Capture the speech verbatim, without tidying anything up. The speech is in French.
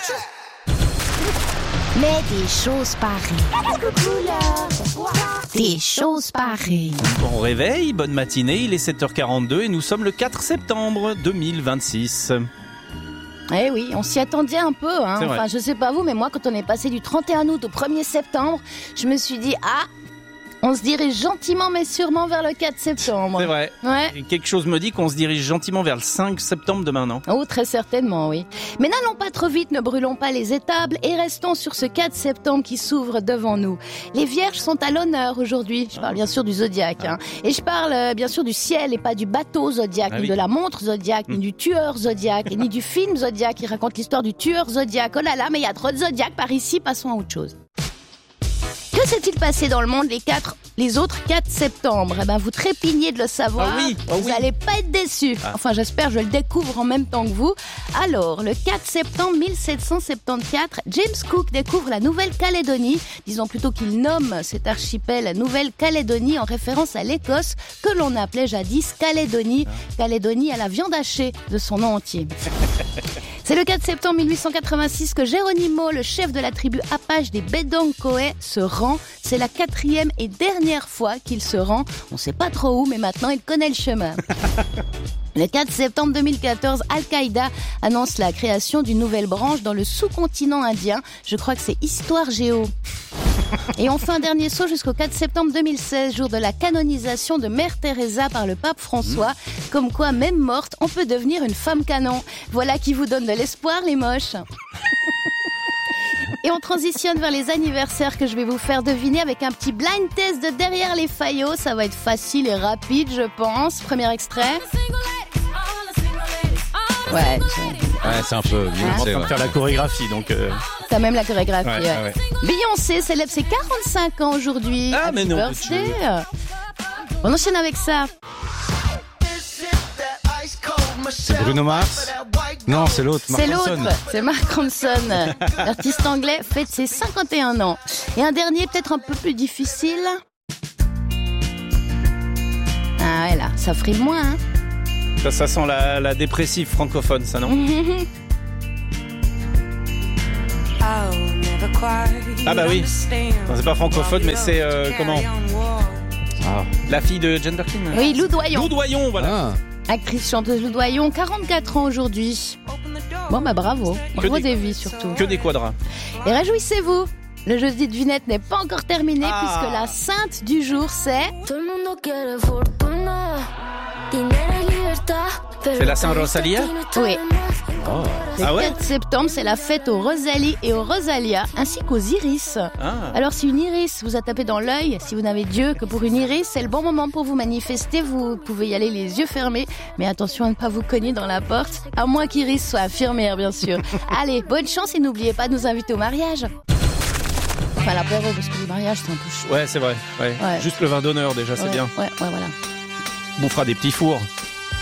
Mais des choses pareilles. Des choses pareilles. Bon réveil, bonne matinée, il est sept heures quarante-deux et nous sommes le quatre septembre deux mille vingt-six. Eh oui, on s'y attendait un peu. Hein. Enfin, je sais pas vous, mais moi, quand on est passé du trente et un août au premier septembre, je me suis dit, ah, on se dirige gentiment mais sûrement vers le quatre septembre. C'est vrai. Ouais. Et quelque chose me dit qu'on se dirige gentiment vers le cinq septembre demain, non ? Oh, très certainement, oui. Mais n'allons pas trop vite, ne brûlons pas les étables et restons sur ce quatre septembre qui s'ouvre devant nous. Les vierges sont à l'honneur aujourd'hui. Je parle bien sûr du zodiaque. Hein. Et je parle euh, bien sûr du ciel et pas du bateau zodiaque, ah, ni oui. de la montre zodiaque, ni du tueur zodiaque, et ni du film zodiaque qui raconte l'histoire du tueur zodiaque. Oh là là, mais il y a trop de zodiaques par ici, passons à autre chose. Que s'est-il passé dans le monde les quatre, les autres quatre septembre ? Eh ben, vous trépignez de le savoir. Ah oui, ah vous oui. allez pas être déçus. Ah. Enfin, j'espère, je le découvre en même temps que vous. Alors, le quatre septembre mille sept cent soixante-quatorze, James Cook découvre la Nouvelle-Calédonie. Disons plutôt qu'il nomme cet archipel la Nouvelle-Calédonie en référence à l'Écosse que l'on appelait jadis Calédonie. Calédonie à la viande hachée de son nom entier. C'est le quatre septembre mille huit cent quatre-vingt-six que Geronimo, le chef de la tribu Apache des Bedonkohe, se rend. C'est la quatrième et dernière fois qu'il se rend. On sait pas trop où, mais maintenant il connaît le chemin. Le quatre septembre deux mille quatorze, Al-Qaïda annonce la création d'une nouvelle branche dans le sous-continent indien. Je crois que c'est Histoire Géo. Et on fait un dernier saut jusqu'au quatre septembre deux mille seize, jour de la canonisation de Mère Teresa par le pape François. Mmh. Comme quoi, même morte, on peut devenir une femme canon. Voilà qui vous donne de l'espoir, les moches. Et on transitionne vers les anniversaires que je vais vous faire deviner avec un petit blind test de Derrière les faillots. Ça va être facile et rapide, je pense. Premier extrait. Ouais, ouais, c'est un peu bien. On va faire la chorégraphie, donc. Euh... T'as même la chorégraphie. Ouais, ouais. Ouais. Beyoncé célèbre ses quarante-cinq ans aujourd'hui. Ah, Happy mais non. birthday. On enchaîne avec ça. C'est Bruno Mars ? Non, c'est l'autre. Mark C'est Ronson. l'autre, c'est Mark Ronson. L'artiste anglais fête ses cinquante et un ans. Et un dernier peut-être un peu plus difficile. Ah ouais, là, ça frime moins, hein. Ça, ça sent la, la dépressive francophone, ça, non ? Ah bah oui. Non, c'est pas francophone, mais c'est euh, comment ? Ah. La fille de Jane Birkin. Oui, Lou Doyon. Lou Doyon, voilà. Ah. Actrice, chanteuse Lou Doyon, quarante-quatre ans aujourd'hui. Bon bah bravo, bravo des vies surtout. Que des quadras. Et réjouissez-vous, le jeu de devinette n'est pas encore terminé ah. puisque la sainte du jour c'est... C'est la Sainte Rosalia ? Oui. Oh. Le ah ouais quatre septembre, c'est la fête aux Rosalie et aux Rosalia, ainsi qu'aux iris. Ah. Alors si une iris vous a tapé dans l'œil, si vous n'avez Dieu que pour une iris, c'est le bon moment pour vous manifester. Vous pouvez y aller les yeux fermés, mais attention à ne pas vous cogner dans la porte, à moins qu'Iris soit infirmière, bien sûr. Allez, bonne chance et n'oubliez pas de nous inviter au mariage. Enfin, l'apéro, parce que le mariage, c'est un peu chaud. Ouais, c'est vrai. Ouais. Ouais. Juste le vin d'honneur, déjà, c'est ouais, bien. Ouais, ouais, voilà. On fera des petits fours.